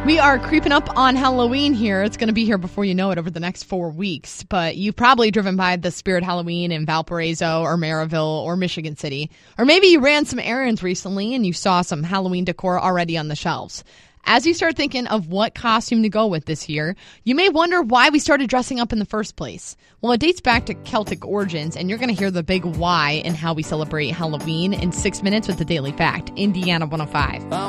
We are creeping up on Halloween here. It's going to be here before you know it over the next 4 weeks. But you've probably driven by the Spirit Halloween in Valparaiso or Maryville or Michigan City. Or maybe you ran some errands recently and you saw some Halloween decor already on the shelves. As you start thinking of what costume to go with this year, you may wonder why we started dressing up in the first place. Well, it dates back to Celtic origins, and you're going to hear the big why and how we celebrate Halloween in 6 minutes with the Daily Fact. Indiana 105.